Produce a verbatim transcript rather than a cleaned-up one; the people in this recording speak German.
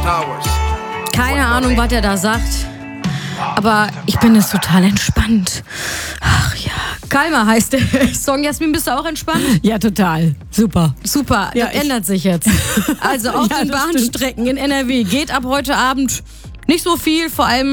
Keine Ahnung, was er da sagt. Aber ich bin jetzt total entspannt. Ach ja. Kalmar heißt der Song. Jasmin, bist du auch entspannt? Ja, total. Super. Super, ja, das ändert sich jetzt. Also auf ja, den Bahnstrecken in N R W geht ab heute Abend nicht so viel, vor allem